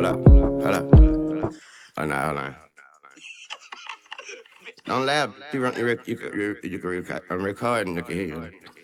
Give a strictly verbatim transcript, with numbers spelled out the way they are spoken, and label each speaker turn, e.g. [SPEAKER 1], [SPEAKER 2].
[SPEAKER 1] up, hold up. Oh, no, hold on. Don't laugh. You, run, you, rec- you, can- you, you can record. I'm recording. You can hear you.